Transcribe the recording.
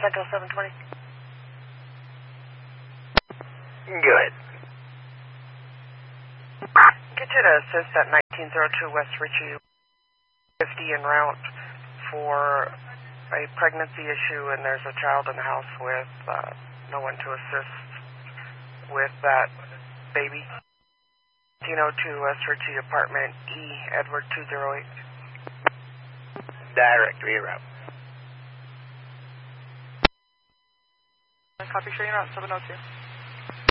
Central 720. Good. Get you to assist at 1902 West Ritchie 50 en route for a pregnancy issue, and there's a child in the house with no one to assist with that baby. 1902 West Ritchie, apartment E, Edward 208. Directly around. Copy, showing route 702.